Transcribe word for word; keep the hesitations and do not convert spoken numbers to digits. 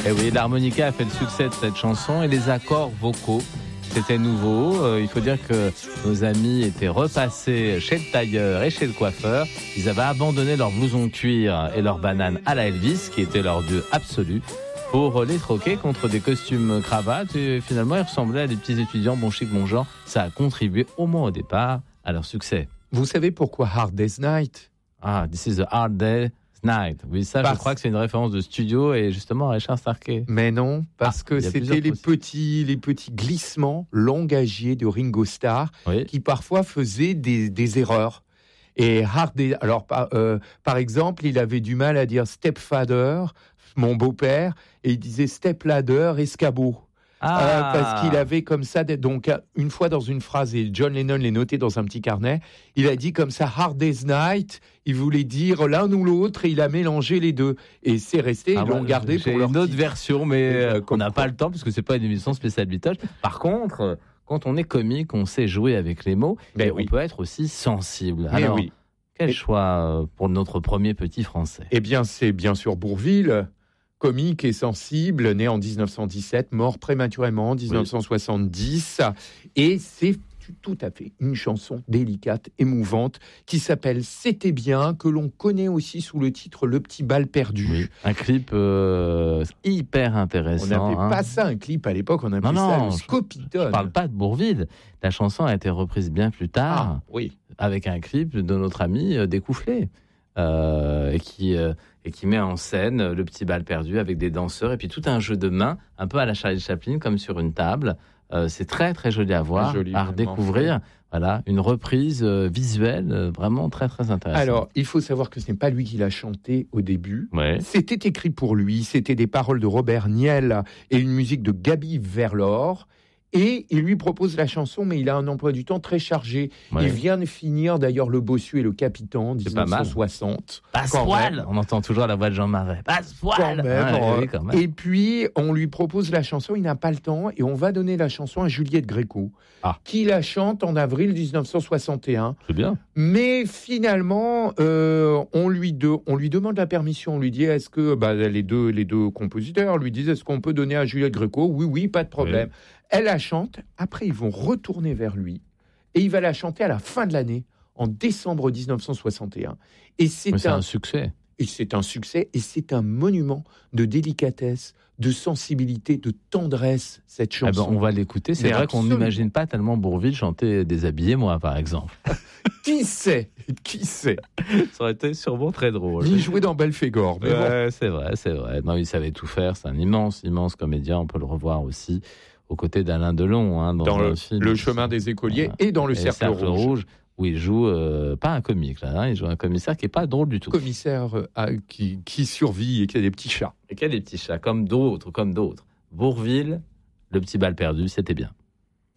Et oui, l'harmonica a fait le succès de cette chanson et les accords vocaux, c'était nouveau. Euh, il faut dire que nos amis étaient repassés chez le tailleur et chez le coiffeur. Ils avaient abandonné leur blouson cuir et leur banane à la Elvis, qui était leur dieu absolu, pour les troquer contre des costumes cravates. Et finalement, ils ressemblaient à des petits étudiants bon chic, bon genre. Ça a contribué au moins au départ à leur succès. Vous savez pourquoi Hard Day's Night? Ah, this is a hard day. Night. Oui, ça, parce... je crois que c'est une référence de studio et justement à Richard Starkey. Mais non, parce ah, que c'était les petits, les petits glissements langagiers de Ringo Starr oui. qui parfois faisaient des, des erreurs. Et Hard Day, alors par, euh, par exemple, il avait du mal à dire stepfather, mon beau-père, et il disait stepladder, escabeau. Ah. Euh, parce qu'il avait comme ça, donc une fois dans une phrase, et John Lennon l'a noté dans un petit carnet, il a dit comme ça Hard Day's Night, il voulait dire l'un ou l'autre et il a mélangé les deux. Et c'est resté, ah ils l'ont ouais, gardé pour leur une autre titre. version, mais euh, qu'on n'a pas le temps parce que c'est pas une émission spéciale Beatles. Par contre, quand on est comique, on sait jouer avec les mots, mais et oui. on peut être aussi sensible. Mais Alors, oui. quel et... choix pour notre premier petit français? Eh bien, c'est bien sûr Bourvil. Comique et sensible, né en dix-neuf cent dix-sept, mort prématurément en dix-neuf cent soixante-dix. Oui. Et c'est tout à fait une chanson délicate, émouvante, qui s'appelle « C'était bien », que l'on connaît aussi sous le titre « Le petit bal perdu oui. ». Un clip euh, hyper intéressant. On n'appelait hein. pas ça un clip à l'époque, on appelait non, ça non, le Scopitone. Je ne parle pas de Bourvil. La chanson a été reprise bien plus tard, ah, oui. avec un clip de notre ami euh, Découflé, euh, et qui... Euh, et qui met en scène le petit bal perdu avec des danseurs et puis tout un jeu de mains, un peu à la Charlie Chaplin, comme sur une table. Euh, c'est très, très joli à voir, joli, à redécouvrir. Voilà, une reprise euh, visuelle euh, vraiment très, très intéressante. Alors, il faut savoir que ce n'est pas lui qui l'a chanté au début. Ouais. C'était écrit pour lui. C'était des paroles de Robert Niel et une musique de Gaby Verlor. Et il lui propose la chanson, mais il a un emploi du temps très chargé. Ouais. Il vient de finir, d'ailleurs, Le Bossu et le Capitan, en dix-neuf cent soixante. Passepoil. On entend toujours la voix de Jean Marais. Passepoil. Ah, oui, et puis, on lui propose la chanson, il n'a pas le temps, et on va donner la chanson à Juliette Gréco, ah. qui la chante en avril dix-neuf cent soixante et un. C'est bien. Mais finalement, euh, on, lui de, on lui demande la permission. On lui dit, est-ce que bah, les, deux, les deux compositeurs lui disent, est-ce qu'on peut donner à Juliette Gréco? Oui, oui, pas de problème. Oui. Elle la chante, après ils vont retourner vers lui et il va la chanter à la fin de l'année, en décembre dix-neuf cent soixante et un. Et c'est, c'est un, un succès. Et c'est un succès et c'est un monument de délicatesse, de sensibilité, de tendresse, cette chanson. Eh ben, on va l'écouter. C'est Mais vrai absolument. Qu'on n'imagine pas tellement Bourvil chanter Déshabillez moi, par exemple. Qui sait? Qui sait? Ça aurait été sûrement très drôle. Il jouait dans Belphégor. Mais ouais, bon. C'est vrai, c'est vrai. Non, il savait tout faire. C'est un immense, immense comédien. On peut le revoir aussi aux côtés d'Alain Delon. Hein, dans dans le, le, film, le chemin des écoliers voilà. Et dans le et cercle, cercle rouge. rouge. Où il joue, euh, pas un comique, là, hein, il joue un commissaire qui n'est pas drôle du tout. Commissaire euh, qui, qui survit et qui a des petits chats. Et qui a des petits chats, comme d'autres, comme d'autres. Bourvil, le petit bal perdu, c'était bien.